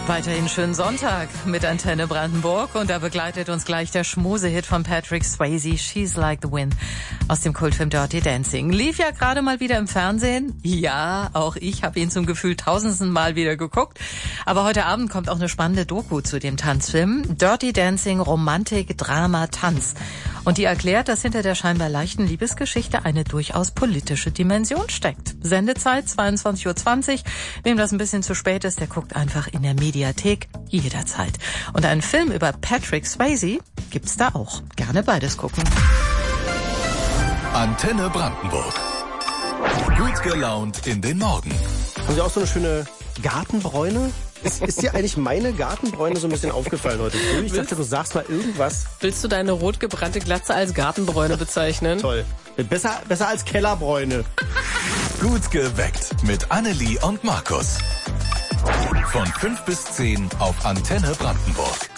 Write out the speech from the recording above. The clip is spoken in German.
Weiterhin schönen Sonntag mit Antenne Brandenburg und da begleitet uns gleich der Schmusehit von Patrick Swayze, She's Like the Wind aus dem Kultfilm Dirty Dancing. Lief ja gerade mal wieder im Fernsehen. Ja, auch ich habe ihn zum Gefühl tausendsten Mal wieder geguckt. Aber heute Abend kommt auch eine spannende Doku zu dem Tanzfilm. Dirty Dancing, Romantik, Drama, Tanz. Und die erklärt, dass hinter der scheinbar leichten Liebesgeschichte eine durchaus politische Dimension steckt. Sendezeit 22.20 Uhr. Wem das ein bisschen zu spät ist, der guckt einfach in der Mediathek jederzeit. Und einen Film über Patrick Swayze gibt's da auch. Gerne beides gucken. Antenne Brandenburg. Gut gelaunt in den Morgen. Haben Sie auch so eine schöne Gartenbräune? Ist dir eigentlich meine Gartenbräune so ein bisschen aufgefallen heute früh? Ich dachte, du sagst mal irgendwas. Willst du deine rot gebrannte Glatze als Gartenbräune bezeichnen? Toll. Besser als Kellerbräune. Gut geweckt mit Annelie und Markus. Von 5 bis 10 auf Antenne Brandenburg.